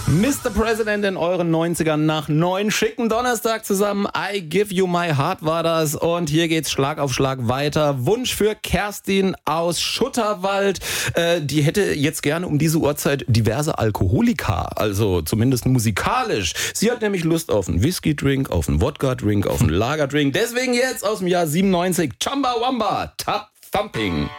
Mr. President in euren 90ern nach 9 schicken Donnerstag zusammen. I Give You My Heart war das. Und hier geht's Schlag auf Schlag weiter. Wunsch für Kerstin aus Schutterwald. Die hätte jetzt gerne um diese Uhrzeit diverse Alkoholika, also zumindest musikalisch. Sie hat nämlich Lust auf einen Whisky-Drink, auf einen Wodka-Drink, auf einen Lager-Drink. Deswegen jetzt aus dem Jahr 97 Chumbawamba, Tap Thumping.